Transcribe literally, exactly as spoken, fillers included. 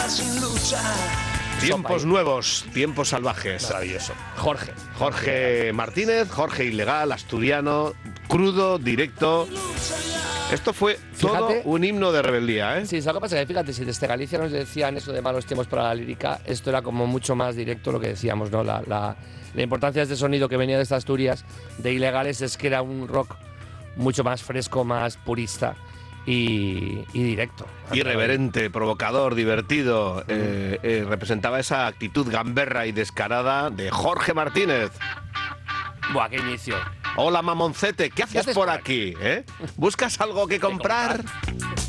Tiempos nuevos, tiempos salvajes. Maravilloso. Jorge. Jorge Martínez, Jorge Ilegal, asturiano, crudo, directo. Esto fue Fíjate, todo un himno de rebeldía, ¿eh? Sí, ¿sabes lo que pasa? Que fíjate, si desde Galicia nos decían eso de malos tiempos para la lírica, esto era como mucho más directo lo que decíamos, ¿no? La, la, la importancia de este sonido que venía de estas Asturias, de Ilegales, es que era un rock mucho más fresco, más purista y, y directo. Irreverente, provocador, divertido. Eh, eh, representaba esa actitud gamberra y descarada de Jorge Martínez. Buah, qué inicio. Hola, mamoncete, ¿qué haces, haces por por aquí? ¿Eh? ¿Buscas algo que comprar?